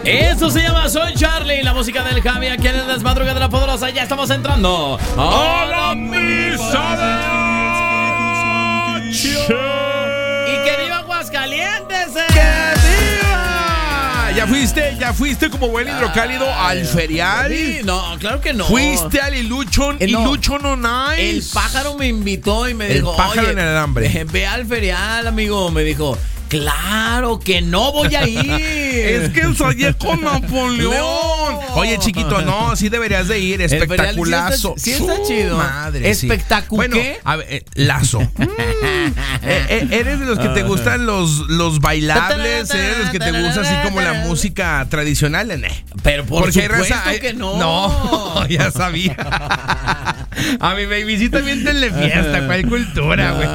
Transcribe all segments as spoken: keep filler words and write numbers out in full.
Eso se llama Soy Charlie, la música del Javi aquí en el Desmadruga de la Poderosa. Ya estamos entrando a la misa de ocho. Y que viva Aguascalientes. ¡Que viva! ¿Ya fuiste, ya fuiste como buen hidrocálido al ferial? Sí, no, claro que no. ¿Fuiste al Iluchon? Eh, no. Iluchon on Ice. El pájaro me invitó y me El dijo, pájaro oye, en el alambre. Ve, ve al ferial, amigo. Me dijo, claro que no voy a ir. Es que soñé con Napoleón. No. Oye, chiquito, no, sí deberías de ir. Espectaculazo. Sí está, sí está chido. Madre, ¿Espectacu sí. Bueno, qué? a ver, eh, lazo. mm. eh, eh, ¿Eres de los que te gustan los, los bailables? ¿Eres de los que te gusta así como la música tradicional? Eh? Pero por Porque supuesto hay raza, que no. No, ya sabía. A mi baby sí también te le fiesta. ¿Cuál cultura, güey?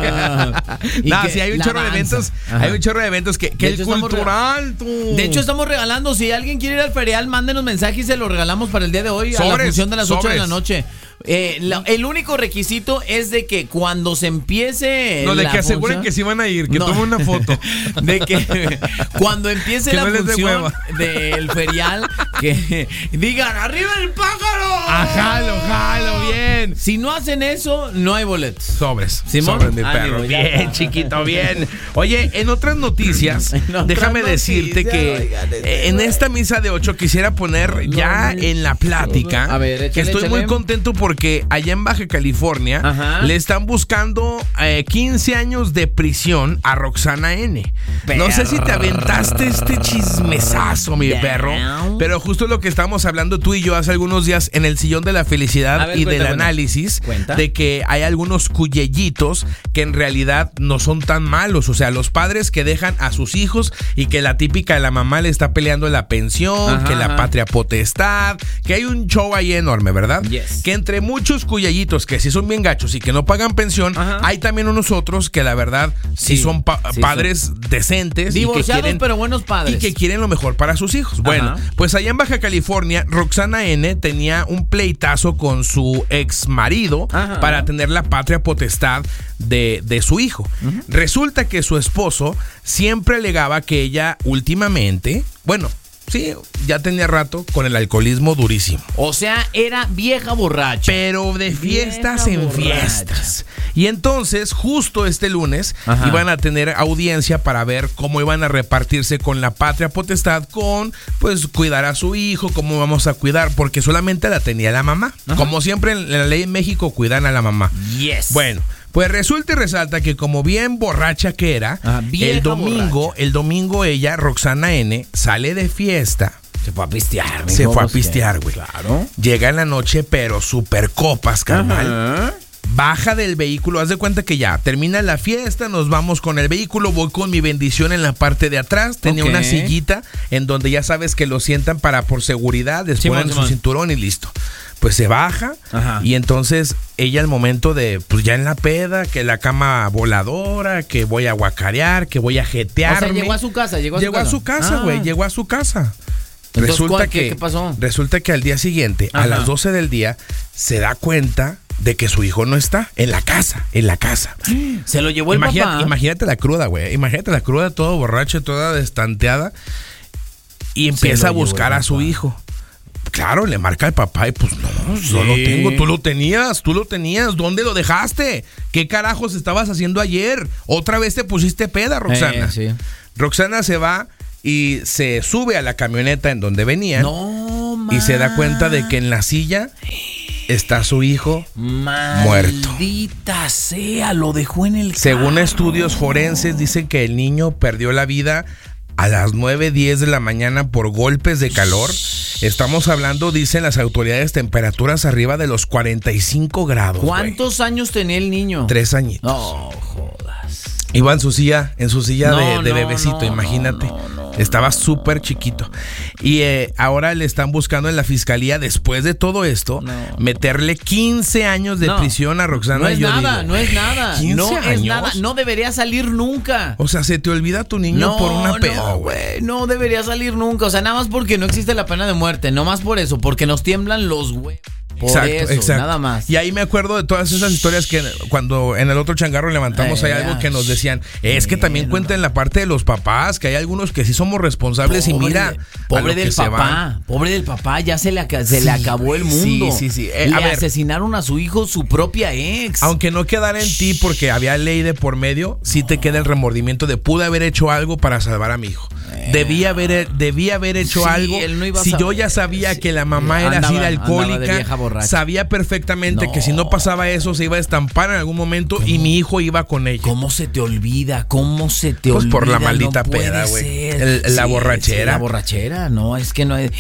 No, no sí, hay un chorro de eventos. Ajá. Hay un chorro de eventos que, que el cultural, tú. De hecho, estamos regalando. Si alguien quiere ir al ferial, mándenos mensajes y se lo regalamos para el día de hoy. Sobres, a la función de las ocho de la noche. Eh, la, el único requisito es de que cuando se empiece no, de la que aseguren función, que sí van a ir, que no, tomen una foto. De que cuando empiece que la no función de del ferial, que digan ¡arriba el pájaro! ¡Ah, jalo, jalo! Bien. Si no hacen eso, no hay boletos. Sobres. ¿Simón? Sobres, mi ah, perro. Digo, bien, chiquito, bien. Oye, en otras noticias, en otras déjame noticias, decirte que oigan, en esta misa de ocho quisiera poner no, ya no, en la plática a ver, échale, que estoy échale. muy contento porque allá en Baja California Ajá. le están buscando eh, quince años de prisión a Roxana N. Perro. No sé si te aventaste este chismesazo, mi Damn. perro, pero justo lo que estábamos hablando tú y yo hace algunos días en el sillón de la felicidad ver, y cuenta, del cuenta. análisis ¿Cuenta? de que hay algunos cuyellitos que en realidad no son tan malos, o sea, los padres que dejan a sus hijos y que la típica de la mamá le está peleando la pensión, Ajá. que la patria potestad, que hay un show ahí enorme, ¿verdad? Yes. Que entre muchos cuyellitos que sí son bien gachos y que no pagan pensión, Ajá. hay también unos otros que la verdad sí, sí son pa- sí padres son. decentes divorciados, y que quieren, pero buenos padres y que quieren lo mejor para sus hijos. Bueno, Ajá. pues allá en Baja California, Roxana N tenía un pleitazo con su ex marido Ajá. para tener la patria potestad de, de su hijo. Uh-huh. Resulta que su esposo siempre alegaba que ella últimamente, bueno, sí, ya tenía rato con el alcoholismo durísimo. O sea, era vieja borracha. Pero de fiestas vieja en borracha. fiestas. Y entonces, justo este lunes, Ajá. iban a tener audiencia para ver cómo iban a repartirse con la patria potestad, con, pues, cuidar a su hijo, cómo vamos a cuidar, porque solamente la tenía la mamá. Ajá. Como siempre en la ley en México, cuidan a la mamá. Yes. Bueno. Pues resulta y resalta que como bien borracha que era, ah, el domingo, borracha. el domingo ella, Roxana N, sale de fiesta. Se fue a pistear. Se fue a pistear, güey. Claro. Llega en la noche, pero super copas, carnal. Ajá. Baja del vehículo, haz de cuenta que ya termina la fiesta, nos vamos con el vehículo, voy con mi bendición en la parte de atrás, tenía okay. una sillita en donde ya sabes que lo sientan para por seguridad, les ponen su cinturón y listo. Pues se baja Ajá. y entonces ella al momento de, pues ya en la peda, que la cama voladora, que voy a guacarear, que voy a jetearme. O sea, llegó a su casa, llegó a llegó su casa. Llegó a su casa, güey, ah. llegó a su casa. Entonces, resulta que, ¿qué, ¿qué pasó? Resulta que al día siguiente, Ajá. a las doce del día, se da cuenta de que su hijo no está en la casa, en la casa. Se lo llevó el imagínate, papá. Imagínate la cruda, güey. Imagínate la cruda, toda borracha, toda destanteada. Y empieza a buscar a su hijo. Claro, le marca al papá y pues no, sí. yo lo tengo, tú lo tenías, tú lo tenías, ¿dónde lo dejaste? ¿Qué carajos estabas haciendo ayer? Otra vez te pusiste peda, Roxana. Eh, sí. Roxana se va y se sube a la camioneta en donde venían no, y se da cuenta de que en la silla está su hijo Maldita muerto. Maldita sea, lo dejó en el carro. Según estudios forenses dicen que el niño perdió la vida a las nueve diez de la mañana por golpes de calor. Estamos hablando, dicen las autoridades, temperaturas arriba de los cuarenta y cinco grados. ¿Cuántos wey? años tenía el niño? Tres añitos. No, jodas. Iba en su silla, en su silla no, de, de no, bebecito, no, imagínate. No, no, no, Estaba no, súper no. chiquito. Y eh, ahora le están buscando en la fiscalía, después de todo esto, no. meterle quince años de no. prisión a Roxana. No es Yo nada, digo, no es nada. ¿quince no años? es nada. No debería salir nunca. O sea, se te olvida tu niño no, por una peda, no, güey. No debería salir nunca. O sea, nada más porque no existe la pena de muerte. No más por eso, porque nos tiemblan los güeyes. Por exacto, eso, exacto. Nada más. Y ahí me acuerdo de todas esas historias que cuando en el otro changarro levantamos eh, hay algo que nos decían, es que también cuentan la parte de los papás, que hay algunos que sí somos responsables pobre, y mira, pobre del papá, pobre del papá, ya se le, se sí, le acabó el mundo. Sí, sí, sí. Eh, le a ver, asesinaron a su hijo, su propia ex. Aunque no quedara en ti porque había ley de por medio, sí te queda el remordimiento de pude haber hecho algo para salvar a mi hijo. Eh, debía haber, debía haber hecho sí, algo. No si yo ya sabía sí, que la mamá era andaba, así de alcohólica, de sabía perfectamente no. que si no pasaba eso se iba a estampar en algún momento ¿Cómo? Y mi hijo iba con ella. ¿Cómo se te olvida? ¿Cómo se te pues olvida? Pues por la maldita no peda, güey. La sí, borrachera. Sí, la borrachera, no, es que no es...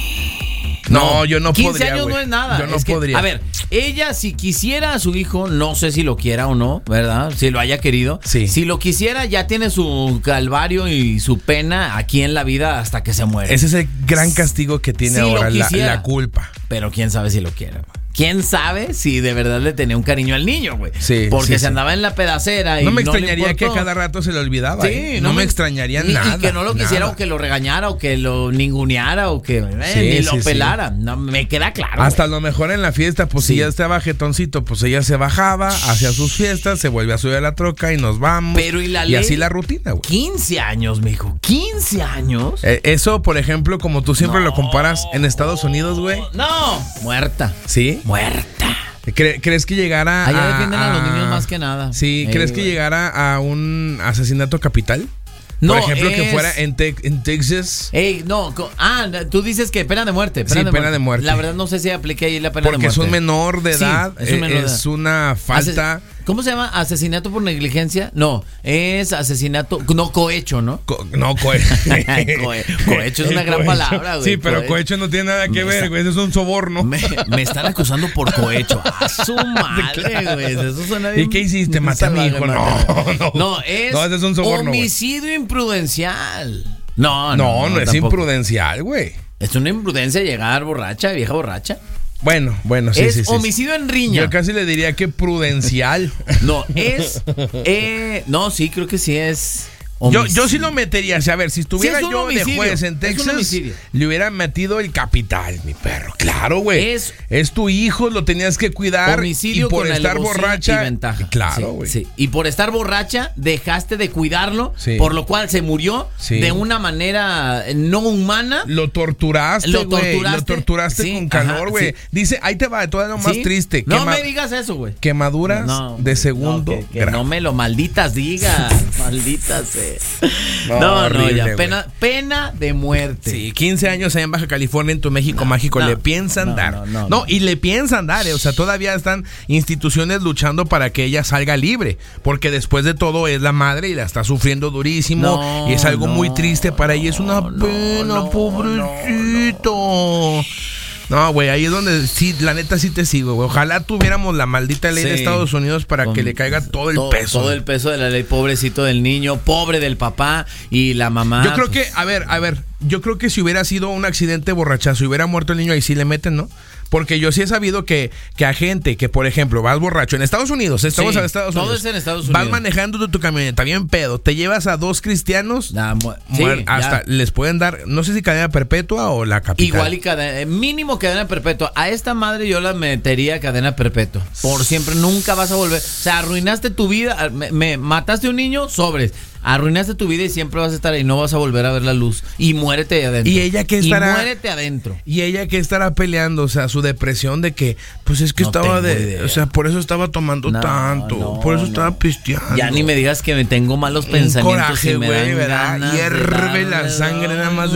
No, no, yo no quince podría. quince años wey. no es nada. Yo no es que, podría. A ver, ella si quisiera a su hijo, no sé si lo quiera o no, ¿verdad? Si lo haya querido. Sí. Si lo quisiera, ya tiene su calvario y su pena aquí en la vida hasta que se muere. Ese es el gran castigo que tiene si ahora la, la culpa. Pero quién sabe si lo quiere. ¿Quién sabe si de verdad le tenía un cariño al niño, güey? Sí. Porque sí, se sí. andaba en la pedacera y no me no extrañaría que cada rato se le olvidaba. Sí, ¿eh? no, no me, me extrañaría y, nada. Y que no lo quisiera nada. o que lo regañara o que lo ninguneara o que eh, sí, ni sí, lo pelara. Sí. No, me queda claro. Hasta güey. lo mejor en la fiesta, pues sí. si ya estaba jetoncito, pues ella se bajaba, hacía sus fiestas, se vuelve a subir a la troca y nos vamos. Pero y la ley. Y así la rutina, güey. quince años, mijo. quince años. Eh, eso, por ejemplo, como tú siempre no, lo comparas en Estados Unidos, güey. No, muerta. ¿Sí? Muerta. ¿Cre- ¿Crees que llegara Allá a... defienden a, a los niños más que nada? Sí, eh, ¿crees que güey. llegara a un asesinato capital? No, por ejemplo, es... que fuera en, te- en Texas. Ey, no, ah, tú dices que pena de muerte. Pena sí, de pena muerte. de muerte. La verdad no sé si aplique ahí la pena Porque de muerte. Porque es un menor de edad, sí, es, un menor de edad. es una falta... Ases- ¿Cómo se llama? ¿Asesinato por negligencia? No, es asesinato, no cohecho, ¿no? Co- no, cohecho. Co- cohecho es una gran cohecho. palabra, güey. Sí, pero cohecho. cohecho no tiene nada que me ver, está, güey, eso es un soborno. Me, me están acusando por cohecho. ¡A su madre, güey! Eso suena bien. ¿Y qué hiciste? Maté a mi hijo. No, no. No, es, no, ese es un soborno, homicidio wey. imprudencial. No, no, no, no, no es tampoco. imprudencial, güey. Es una imprudencia llegar borracha, vieja borracha. Bueno, bueno, sí, es sí, sí. homicidio en riña. Yo casi le diría que prudencial. No, es... Eh, no, sí, creo que sí es... Yo, yo sí lo metería, o sea, a ver, si estuviera sí, yo homicidio. de juez en Texas, le hubiera metido el capital, mi perro. Claro, güey. Es, es tu hijo, lo tenías que cuidar. Homicidio y por con estar borracha. Y ventaja. Claro, güey. Sí, sí. Y por estar borracha, dejaste de cuidarlo, sí. por lo cual se murió sí. de una manera no humana. Lo torturaste, Lo güey. torturaste. Lo torturaste sí, con calor, güey. Sí. Dice, ahí te va, todo lo más ¿Sí? triste. No Quema- me digas eso, güey. Quemaduras no, de segundo no, que, que no me lo malditas digas. Malditas sea. No, no, horrible, no, ya. Pena, pena de muerte. Sí, quince años allá en Baja California, en tu México no, mágico. No, le piensan no, dar. No, no, no, no, y le piensan dar. Eh, o sea, todavía están instituciones luchando para que ella salga libre. Porque después de todo es la madre y la está sufriendo durísimo. No, y es algo no, muy triste para ella. Es una no, pena, no, pobrecito. No, No, güey, ahí es donde sí, la neta sí te sigo, güey. Ojalá tuviéramos la maldita ley sí. de Estados Unidos para Con, que le caiga todo el todo, peso. Todo el peso de la ley, pobrecito del niño, pobre del papá y la mamá. Yo creo pues. que, a ver, a ver, yo creo que si hubiera sido un accidente borrachazo y hubiera muerto el niño, ahí sí le meten, ¿no? Porque yo sí he sabido que, que a gente que, por ejemplo, vas borracho en Estados Unidos, estamos sí, en Estados Unidos. Todo es en Estados Unidos. Vas manejando tu, tu camioneta bien pedo, te llevas a dos cristianos, nah, mu- sí, hasta ya. les pueden dar, no sé si cadena perpetua o la capital. Igual y cadena, mínimo cadena perpetua. A esta madre yo la metería cadena perpetua. Por siempre, nunca vas a volver. O sea, arruinaste tu vida, me, me mataste a un niño, sobres. Arruinaste tu vida y siempre vas a estar ahí, no vas a volver a ver la luz. Y muérete ahí adentro. Y ella que estará. Y muérete adentro. Y ella que estará peleando, o sea, su depresión de que, pues es que no estaba de. Idea. O sea, por eso estaba tomando no, tanto. No, por eso no. estaba pisteando. Ya ni me digas que me tengo malos pensamientos. Un coraje, güey, ¿verdad? Hierve la sangre nada más de